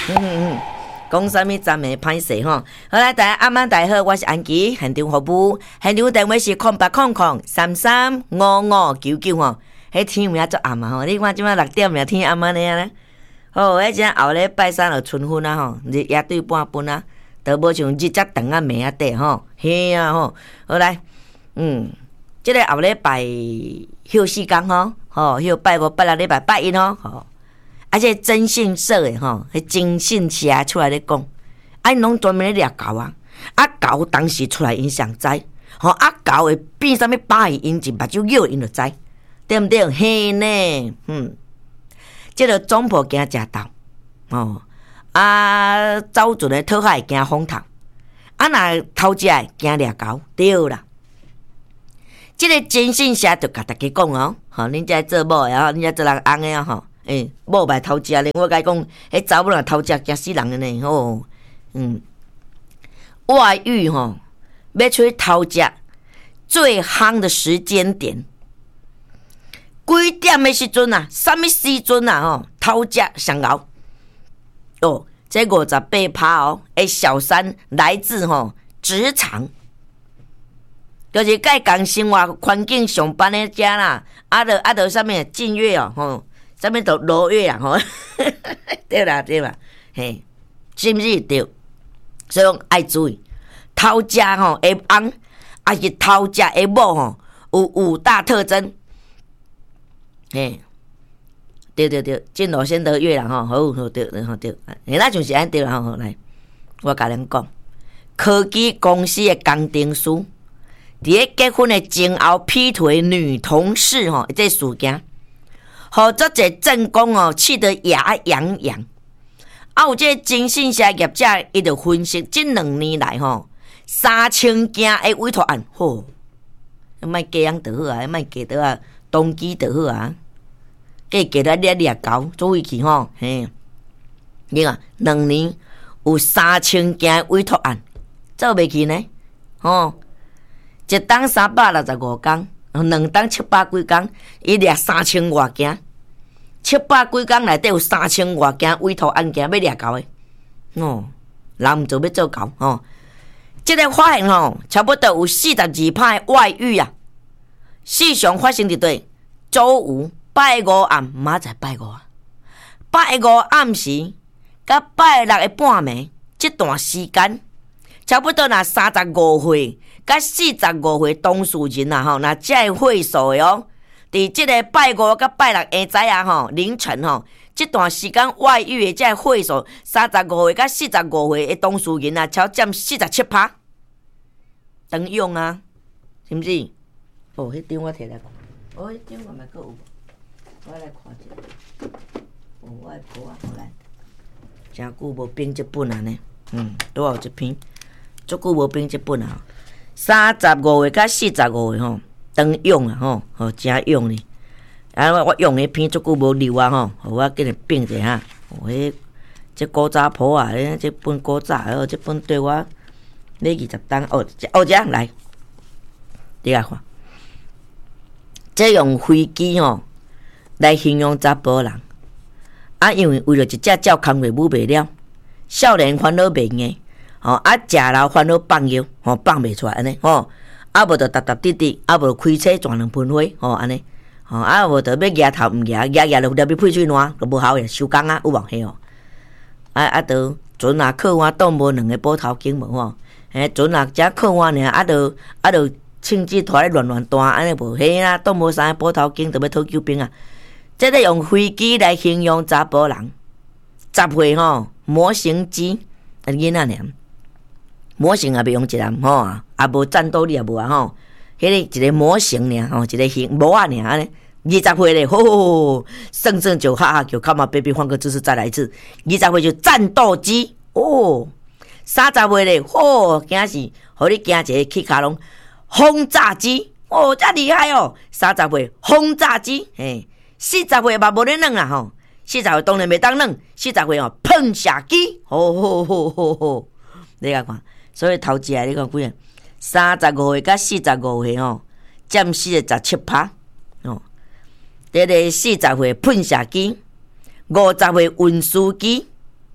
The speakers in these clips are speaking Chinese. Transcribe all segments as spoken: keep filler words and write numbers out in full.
嗯嗯，讲啥物暂的歹势吼。好啦，大家暗晚大家好，我是安琪，现场服务，现场电话是空八空空三三五五九九吼。迄天有影足暗啊吼，你看即摆六点了，天暗安尼咧。好，迄只后礼拜三就春分啊吼，日夜对半分啊，都无像日则长啊暝啊短吼，嘿啊吼。好来，嗯，即、这个后礼拜休四天吼，吼休拜五、拜六、礼拜拜一吼，吼。而且征信社诶吼，迄征信社出来咧讲，啊，因拢专门咧掠狗啊，啊狗当时出来因上知，吼啊狗会变啥物摆因一目睭咬因就知。对毋对？嘿呢，嗯，即个总婆惊食豆，哦，啊，走船的讨海惊风头，啊，若偷食的惊掠狗，对啦。即个征信社就甲大家讲哦，吼，恁遮做某的啊，恁遮做人翁的啊，吼，诶，某歹偷食咧，我甲伊讲，迄查某若偷食惊死人的呢，吼，嗯，外遇吼，要出去偷食，最夯的时间点。几点的时阵啊？什么时阵啊？吼，偷食上熬哦，这五十八趴哦，诶，小三来自吼职场，就是甲共生活环境上班的遮啦，啊着啊着啥物近月哦，吼，啥物着罗月啊，吼，对啦对啦，嘿，是毋是对？所以讲爱注意，偷食吼的翁，还是偷食的某吼，有五大特征。嘿，对对对，进路先得月啦吼，好好对好对，诶，那就是安对啦吼。来，我甲恁讲，科技公司的工程师，伫咧结婚的前后劈腿女同事吼，这事件，互足侪正宫哦气得牙痒痒。啊，有这征信社业者，伊就分析这两年来吼，三千件的委托案，吼，莫加人就好啊，莫加倒啊，动机就好啊。计加来掠掠狗，注意去吼，嘿，你看两年有三千件委托案，做袂去呢？吼，一档三百六十五天，两档七百几天，伊掠三千外件，七百几天内底有三千外件委托案件要掠狗的，哦，人毋做要做狗吼。即、这个发现吼，差不多有四十二趴的外遇啊，事上发生伫对周五。拜五暗，明仔载拜五啊！拜五暗时，甲拜六的半暝，这段时间，差不多若三十五岁，甲四十五岁当事人啊，吼，若才会会所的哦。伫这个拜五甲拜六下早啊，吼，凌晨吼，这段时间外遇的才会所，三十五岁甲四十五岁的当事人啊，超占四十七趴，等用啊，是毋是？哦，迄张我摕来讲，哦，迄张我嘛阁有。我来看一下，哦，我的簿啊，好来，真久无编这本啊呢，嗯，拄有一篇，足久无编这本啊，三十五岁甲四十五岁吼，当用啊吼，吼真用呢，啊我我用的篇足久无留啊吼，互我给你编者哈，哦，迄这古早谱啊，这本古早哦，这本对我咧二十档哦，哦这来，你来看，这用飞机吼。来形容查甫人，啊，因为为了一只鸟空话母袂了，少年烦恼袂硬，吼、哦，啊，食老烦恼放尿，吼、哦，放袂出来安尼，吼、哦，啊，无就踏踏滴滴，啊，无开车转两喷火，吼、哦，安尼，吼、哦，啊，无就要举头毋举，举举就了要配水烂，就无效个，收工啊，有无嘿吼？啊啊，都船啊，靠岸挡无两个宝头巾无吼，嘿，船啊，只靠岸尔，啊，都啊，都枪支拖咧乱乱弹，安尼无嘿啦，挡无三个宝头巾，就要讨救兵啊。这个用飞机来形容查甫人，十岁吼模型机，啊囡仔尔，模型也袂用一人吼，也无战斗力也无啊吼，迄个一个模型尔吼，一个形模啊尔安尼，二十岁咧，吼，胜胜就哈哈就看嘛 ，baby 换个姿势再来一次，二十岁就战斗机哦，三十岁咧，吼，惊是，互你惊一个去卡拢轰炸机哦，遮厉害哦，三十岁轰炸机嘿。四十岁嘛无咧软啦吼，四十岁当然袂当软，四十岁哦喷射机，吼吼吼吼吼，你甲看，所以头一个你看几个，三十五岁甲四十五岁吼，占四十七趴哦。第个四十岁喷射机，五十岁运输机，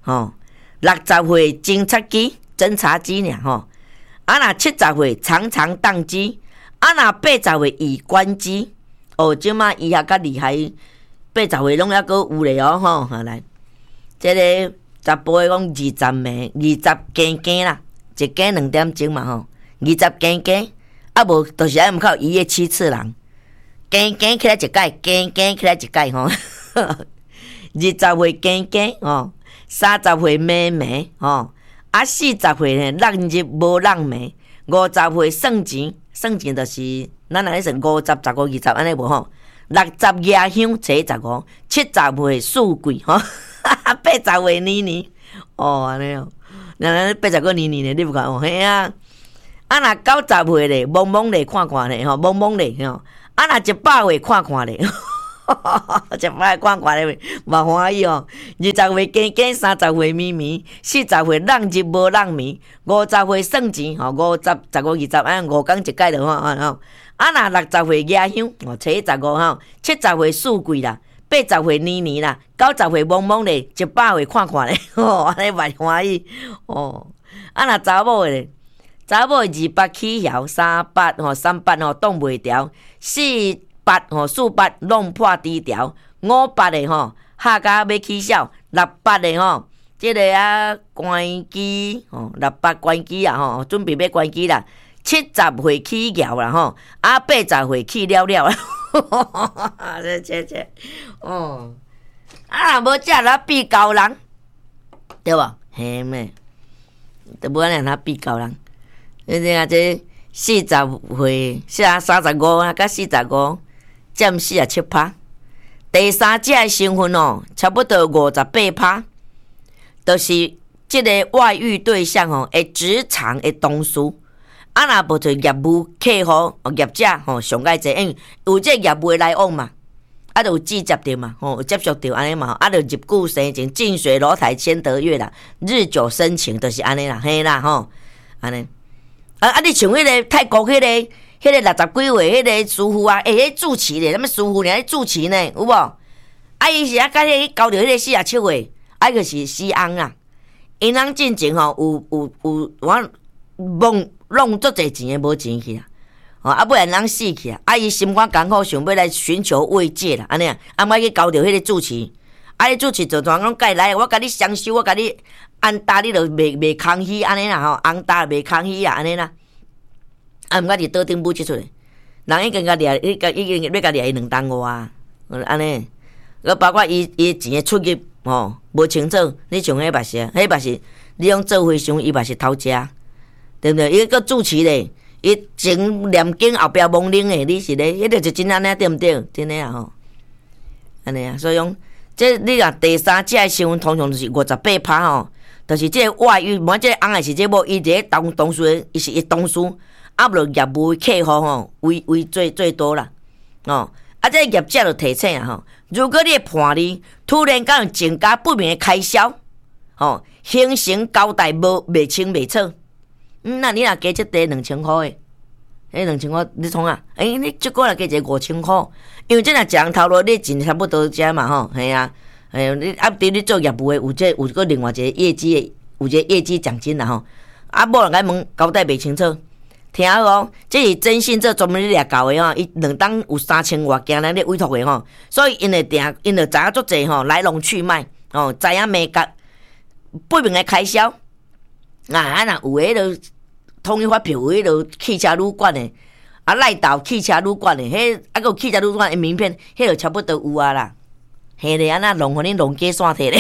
吼，六十岁侦察机、侦察机尔吼，啊若七十岁常常宕机，啊若八十岁已关机。哦，即马医学较厉害，八十岁拢抑阁有咧哦吼，好来，即、這个查甫诶讲二十暝，二十更更啦，一更两點鐘嘛吼，二十更更，啊無就是喺門口一夜七次人，更更起來一屆，更更起來一屆吼，二十歲更更吼，三十歲妹妹吼，啊四十歲呢人日無人暝，五十歲算錢，算錢就是咱若咧算五十、十五、二十安尼無吼，六十夜香初十五，七十歲四季吼，八十歲年年，哦安尼哦，那八十個年年咧，你有看哦？嘿啊，啊若九十歲咧，懵懵咧看看咧吼，懵懵咧吼，啊若一百歲看看咧。一擺看看咧，嘛歡喜哦。二十歲更更，三十歲咪咪，四十歲人日無人眠，五十歲算錢吼，五十、十五、二十，安五工一屆就吼吼。啊，若六十歲夜香，哦，初十五吼，七十歲四季啦，八十歲年年啦，九十歲懵懵咧，一百歲看看咧，吼，安尼嘛歡喜哦。啊，若查某咧，查某二八起曉，三八吼，三八吼擋袂牢，四。八吼四八弄破低调，五八的吼下甲要起痟，六八的吼即、這个啊关机吼，六八关机啊吼，准备要关机啦。七十岁起摇啦吼，啊八十岁起了了啦，这这这哦，啊无食啦比高人，对无？嘿咩？都无安尼啦比高人，你听啊这四十岁，是啊三十五啊，甲四十五。占四十七趴，第三者的成分哦，差不多五十八趴，就是这个外遇对象哦，诶，职场的同事，啊，若无就业务客户、业者吼，上介济，因有这业务的来往嘛，啊，就有直接着嘛，吼，接触着安尼嘛，啊，就入股生情，近水楼台先得月啦，日久生情，就是安尼啦，嘿啦吼，安尼，啊啊，你像迄个泰国迄个。迄个六十幾歲，迄個師傅啊，誒、欸，迄主持咧，什麼師傅咧？主持呢，有無？啊，伊是啊，甲迄交着迄個四十七歲，啊，就是死翁啊。因人進前吼，有有有，我弄弄足濟錢誒，無錢去啊。哦，啊，尾人死去啊，啊，伊心肝艱苦，想要來尋求慰藉啦，安尼啊，啊，我去交着迄個主持，啊，迄主持就當講甲來，我甲你相收，我甲你安搭，你就袂袂空虛安尼啦吼，紅搭袂空虛啊，安尼啦。啊，毋過佇桌頂舞出出嚟，人已經甲掠，伊甲已經要甲掠伊兩單外啊，安尼，佮包括伊伊錢誒出入吼，無清楚，你像迄嘛是，迄嘛是，你用做回想，伊嘛是偷食，對毋對？伊個主持咧，伊前念經後壁蒙靈誒，你是咧，迄個就真安尼對毋對？真誒啊吼，安尼啊，所以講，即你若第三者誒身份通常就是五十八趴吼，就是即個外遇，無即個翁誒是即某伊佇咧當當事，伊是伊當事。啊，無業務客戶吼，為為最最多啦，哦，啊，這業者就提醒啊，吼，如果你判你突然間有增加不明的開銷，吼，行程交代無袂清袂楚，嗯，那你若加一塊兩千塊的，迄兩千塊你創啊？誒、欸，你即個若加一個五千塊，因為這若一人頭路你錢差不多遮嘛，吼，係啊，誒，你啊，對你做業務的有這有個另外一個業績的，有一個業績獎金啦，吼，啊，無人甲問交代袂清楚。聽好哦，這是徵信這專門咧掠搞的吼，伊兩檔有三千外件咱咧委託的吼，所以因會定，因會知影足濟吼來龍去脈，吼知影每個不明的開銷，啊啊若有迄個統一發票有迄個汽車旅館的，啊賴道汽車旅館的，迄啊個汽車旅館的名片，迄個差不多有啊啦，係咧安那弄互你弄假線體咧，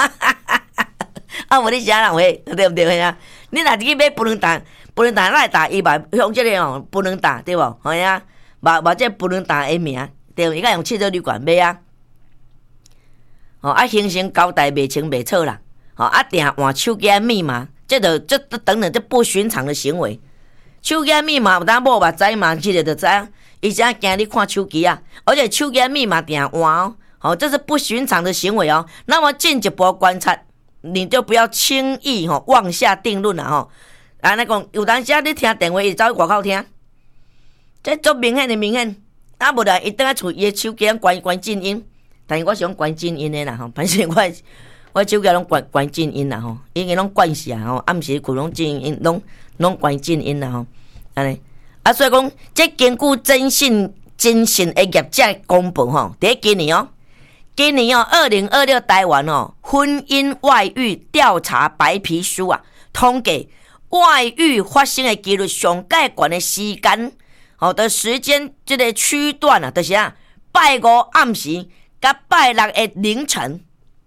啊無你啥人會對毋對啊？你若去買不能當。不能打來打伊嘛，用即個哦，不能打對無？係啊，嘛嘛即不能打誒名，對，伊甲用汽車旅館買啊，哦啊，行程交代袂清袂楚啦，哦啊，定換手機密碼，這就這等等這不尋常的行為。手機密碼有當某目知嘛，即個就知影，伊只驚你看手機啊，而且手機密碼定換哦，哦，這是不尋常的行為哦。那麼進一步觀察，你就不要輕易吼妄下定論啦吼。安尼講，有當時你聽電話，伊走去外口聽，這足明顯的明顯。啊，無啦，伊倒來厝，伊的手機關關靜音，但是我想關靜音的啦吼。反正我我手机拢关关静音啦吼，已经拢关死啊吼，暗时困拢静音，拢拢关静音啦吼，安尼啊，所以讲，这根据征信征信的业者公布吼，伫今年哦，今年哦，二零二六台湾哦，婚姻外遇调查白皮书啊，统计外遇发生的几率上介悬的时间，哦的时间这个区段啊，就是啊，拜五暗时甲拜六的凌晨。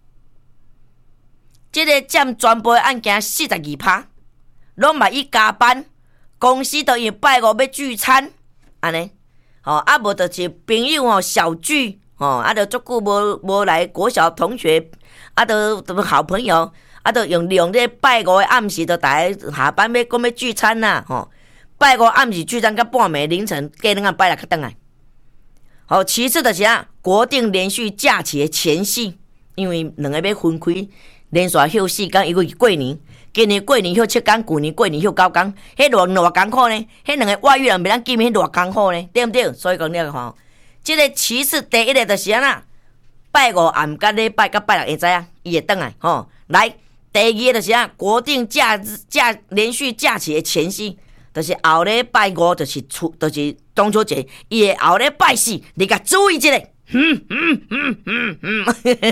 这个占全部案件四十二趴，拢嘛伊加班，公司都因拜五要聚餐，安尼，吼啊无就是朋友吼小聚，吼啊就足久无无来国小同学，啊都都好朋友，啊都用利用这拜五的暗时，就大家下班要讲要聚餐呐，吼拜五暗时聚餐到半暝凌晨，过两个拜六才回来。好，其次就是啊，国定连续假期的前夕，因为两个要分开。连续休四天，因为过年，今年过年休七天，旧年过年休九天，迄偌偌艰苦呢？迄两个外遇人袂当见面，偌艰苦呢？对不对？所以讲了吼，这个其次第一个就是安那，拜五暗甲礼拜甲拜六会知啊，伊会倒来吼。来，第二个就是啊，国定假日假连续假期的前夕，就是后礼拜五，就是初，就是中秋节，伊会后礼拜四，你甲注意一下。嗯嗯嗯嗯嗯。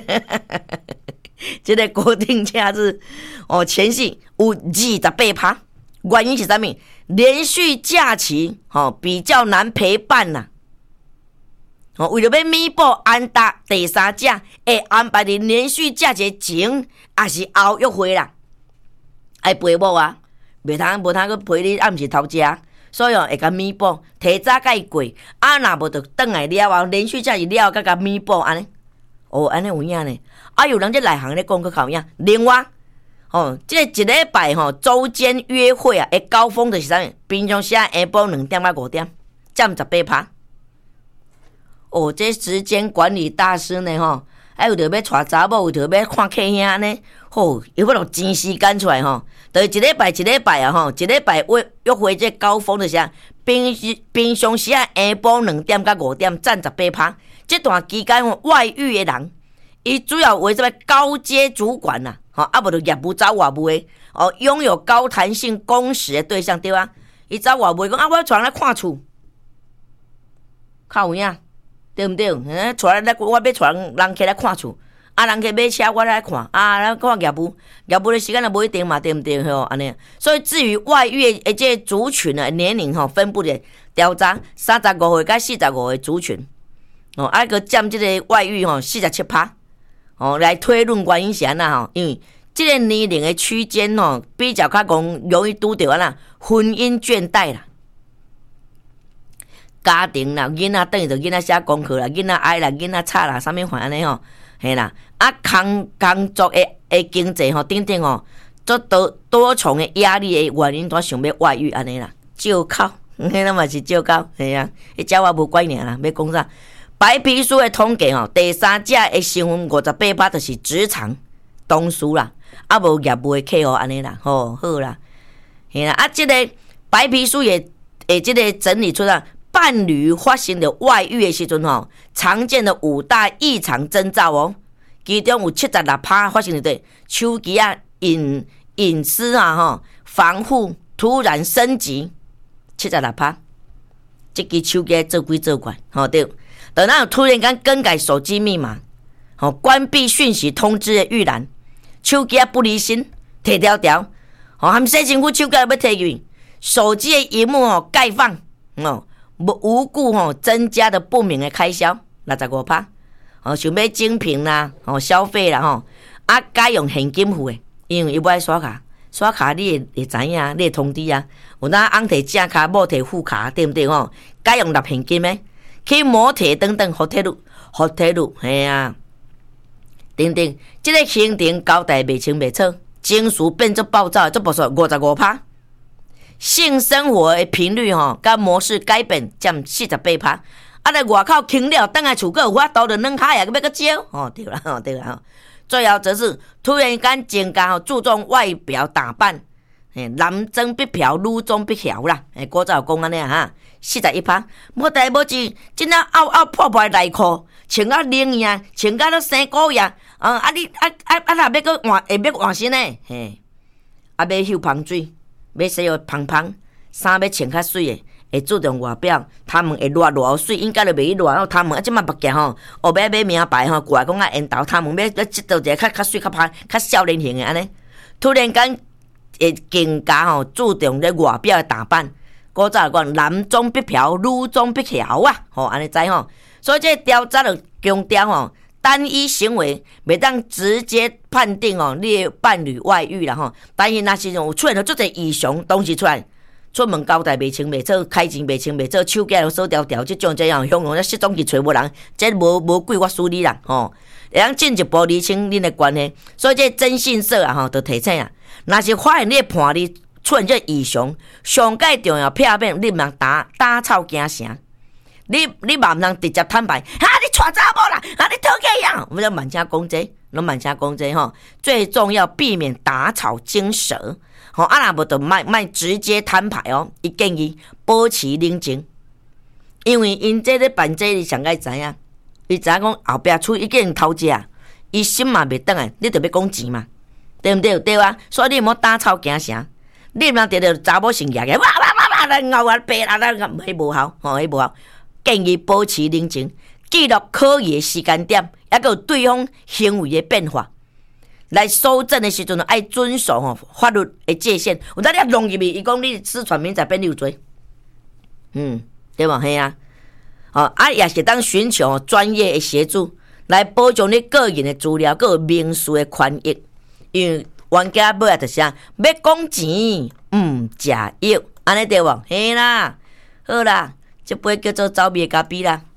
这个国定假日哦，前夕有二十八趴，原因是啥物？连续假期哦比较难陪伴呐、啊，哦为了要弥补安达第三者，会安排伫连续假期前还是后约会啦，爱陪某啊，袂通无通去陪你暗时偷食，所以哦会甲弥补，提早甲伊过，啊若无就转来了后，连续假期了后甲甲弥补安尼。哦，安尼有影呢。啊，有人在内行咧讲去考影。另外，哦，这个一礼拜吼周间约会啊，的高峰就是啥物？平常时啊下晡两点到五点，占十八趴。哦，这时间管理大师呢吼，还有着要带查某，有着要看客兄呢。吼，伊要用钱时间出来吼，就是一礼拜一礼拜啊吼，一礼拜约约会这高峰就是啊，平平常时啊下晡两点到五点，占十八趴。这段期间吼，外遇的人，伊主要为什么高阶主管呐、啊？吼，啊无就业务走外务的，哦，拥有高弹性工时的对象对啊，伊走外务讲啊，我带人来看厝，靠有影，对不对？嗯，带来我要带人人客来看厝，啊，人客买车我来看，啊，来看业务，业务的时间也无一定嘛，对不对？吼，安尼，所以至于外遇的这个族群的年龄吼，分布的调查，三十五岁到四十五岁族群。哦，啊个占这个外遇吼四十七趴，哦来推论原因是安那吼，因为这个年龄的区间吼比较较讲容易拄到安那婚姻倦怠啦，家庭啦，囡仔等于就囡仔写功课啦，囡仔爱啦，囡仔吵啦，啥物款安尼吼，嘿啦，啊工工作的的经济吼等等吼，做多多重的压力的原因，都想要外遇安尼啦，借口，迄个嘛是借口，嘿啊，迄只我无怪尔啦，要讲啥？白皮书的统计吼，第三者的成分五十八趴就是职场同事啦，啊无业务的客户安尼啦，吼好啦，嘿啦，啊，这个白皮书也诶，这个整理出来，伴侣发生的外遇的时阵吼，常见的五大异常征兆哦，其中有七十六趴发生的对手机啊隐隐私啊吼防护突然升级，七十六趴，这支手机做鬼做怪，吼对。等到突然间更改手机密码，哦，关闭讯息通知的预览，手机不离心，摕条条，哦，含洗身躯手机要摕去，手机的萤幕哦盖放，哦，无故哦增加的不明的开销，六十五趴，哦，想要精品啦，哦，消费啦，吼，啊，改用现金付的，因为伊不爱刷卡，刷卡你会会知影，你会通知啊，有哪翁摕正卡，某摕副卡，对不对吼？改用纳现金的。去摩铁等等福铁路、福铁路，嘿啊，等等，这个行程交代袂清袂楚，情绪变作暴躁，这不说五十五趴。性生活的频率吼，甲模式改变占四十八趴。啊，来外口轻了，等下厝个有法度就软卡呀，要个招，哦对啦，哦对啦，哦。最后则是突然间增加吼，注重外表打扮，男争必嫖，女中必调啦，诶，古早讲安尼哈。 四十一趴，无代无志，真正拗拗破破内裤，穿啊冷呀，穿啊都生狗呀，啊啊你啊啊啊若要搁换，会要换身呢？嘿，啊要休芳水，要洗个芳芳，衫要穿较水诶。会注重外表，他们会热热水，应该就袂去热。他们啊，即马目镜吼，后尾买名牌吼，过来讲啊，缘投他们要要即倒一个较较水、较歹、较少年型诶安尼。突然间会更加吼注重咧外表诶打扮。古早讲男装必漂，女装必巧啊，吼安尼知吼。所以这调查就强调吼，单一行为袂当直接判定哦，你的伴侣外遇啦吼。但是若是有出现了足侪异常，当时出来。出门交代袂清袂楚，开钱袂清袂楚，手机又锁条条，即种这样，向用失踪去找无人，这无无鬼我处理啦，吼，会当进一步厘清恁的关系。所以这征信社啊，吼，就提醒啊，若是发现你伴侣出现这异常，上界重要片面，你毋通打打草惊蛇，你你嘛毋通直接坦白，啊，你娶查某啦，啊，你讨价样，我们满声讲这，拢满声讲这吼，最重要避免打草惊蛇。吼，啊若无就莫莫直接摊牌哦。伊建议保持冷静，因为因这咧办这，你上该知影，伊知影讲后壁厝已经偷食，伊心嘛袂转来，你着要讲钱嘛，对毋对？对啊，所以你毋好打草惊蛇，你毋通得着查某性格嘅，哇哇哇哇，来咬啊白啦，咱迄无效，吼，迄无效。建议保持冷静，记录可疑的时间点，抑个对方行为的变化。来搜证的时阵，爱遵守吼法律的界限。有当你弄入去，伊讲你私传民财变有罪，嗯，对无？嘿啊，哦啊，也是当寻求专业的协助，来保障你个人的资料、个民事的权益。因为冤家买就是啊，要讲钱，唔食药，安尼对无？嘿啦，好啦，这杯叫做走灭咖啡啦。